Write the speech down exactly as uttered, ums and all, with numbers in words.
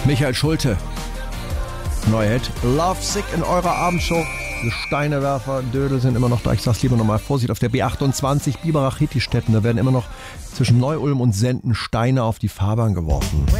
Michael Schulte. Neuer Hit. Love Sick in eurer Abendshow. Die Steinewerfer, Dödel sind immer noch da. Ich sag's lieber nochmal. Vorsicht auf der B achtundzwanzig, Biberach-Hittistetten. Da werden immer noch zwischen Neu-Ulm und Senden Steine auf die Fahrbahn geworfen.